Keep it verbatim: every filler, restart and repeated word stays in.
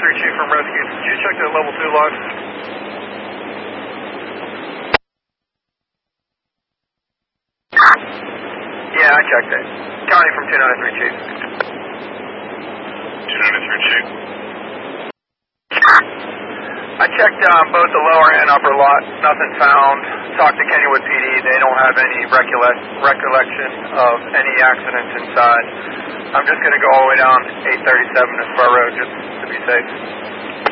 three Chief from Rescue. Did you check that level two log? Yeah, I checked it. County from two nine three Chief. two nine three Chief. I checked um, both the lower and upper lot. Nothing found. Talked to Kennywood P D. They don't have any recollect, recollection of any accidents inside. I'm just going to go all the way down eight thirty-seven to Spur Road just to be safe.